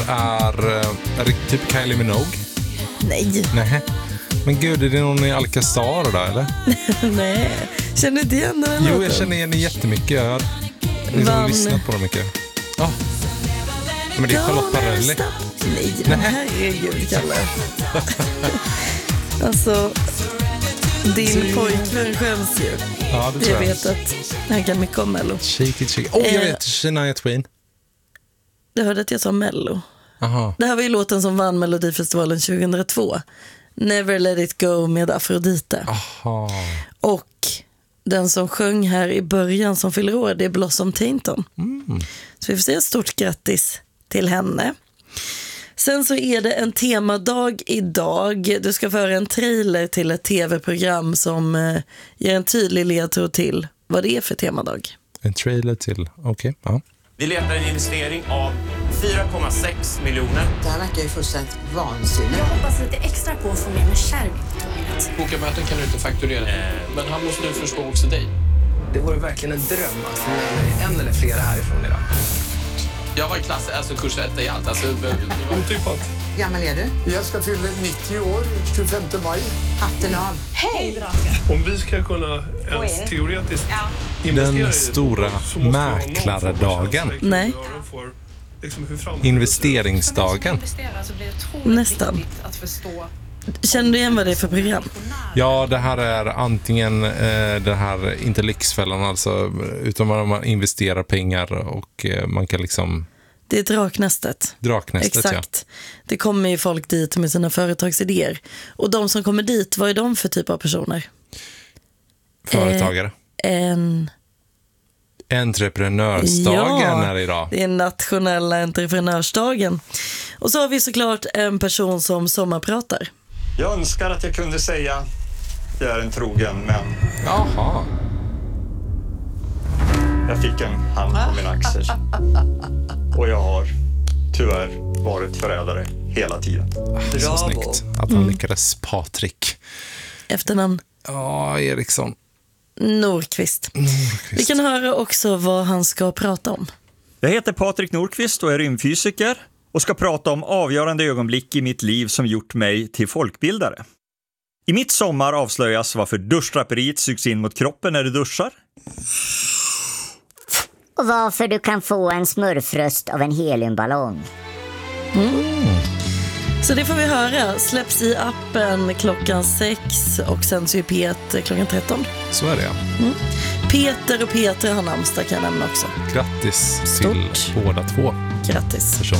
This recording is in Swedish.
är typ Kylie Minogue. Nej. Nej. Men gud, är det någon i Alcazar då, eller? Nej. Känner du igen den låten? Jo, jag känner igen den jättemycket. Jag har liksom lyssnat på den mycket. Ja. Men det är Charlotte Perrelli. Nej, herregud, Kalle. Alltså, din pojkvän skäms ju. Ja, det tror jag. Jag vet att han kan mycket om Mello. Shake it. Jag vet, Shania Twain. Du hörde att jag sa Mello. Aha. Det här var ju låten som vann Melodifestivalen 2002. Never Let It Go med Afrodite. Aha. Och den som sjöng här i början som fyller år, det är Blossom Tainton. Så vi får säga stort grattis till henne. Sen så är det en temadag idag. Du ska föra en trailer till ett tv-program som ger en tydlig ledtråd till vad det är för temadag. En trailer till, okej. Ja. Vi letar en investering av 4,6 miljoner. Det här verkar ju fullständigt vansinnigt. Jag hoppas lite extra på att få med mig Kärvik på tåget. Boka möten kan du inte fakturera, men han måste nu förstå också dig. Det vore verkligen en dröm att få med mig en eller flera härifrån idag. Jag var i klass, alltså kurs 1 i allt. Alltså, Otippat. Hur gammal är du? Jag ska fylla 90 år, 25 maj. Hatten av. Hej, Drake! Om vi ska kunna ens teoretiskt investera Den i stora det, så måste vi ha någon form av mäklardagen. känsla Nej. för, liksom, hur framtiden Investeringsdagen. Nästan. Känner du igen vad det är för program? Ja, det här är antingen det här, inte Lyxfällan alltså, utan man investerar pengar och man kan liksom... Det är Draknästet. Draknästet, exakt. Ja. Det kommer ju folk dit med sina företagsidéer. Och de som kommer dit, vad är de för typ av personer? Företagare. Entreprenörsdagen är idag. Det är nationella entreprenörsdagen. Och så har vi såklart en person som sommarpratar. Jag önskar att jag kunde säga jag är en trogen, men Jaha. jag fick en hand på min axel. Och jag har tyvärr varit förrädare hela tiden. Så snyggt att han lyckades. Patrik. Efternamn? Ja, Eriksson. Nordqvist. Vi kan höra också vad han ska prata om. Jag heter Patrik Nordqvist och är rymdfysiker och ska prata om avgörande ögonblick i mitt liv som gjort mig till folkbildare. I mitt sommar avslöjas varför duschdraperiet sugs in mot kroppen när du duschar. Och varför du kan få en smurfröst av en heliumballong. Så det får vi höra. Släpps i appen klockan 6 och sen så är Peter klockan 13. Så är det. Peter och Peter har namnsdag kan jag nämna också. Grattis Stort. till båda två. Grattis.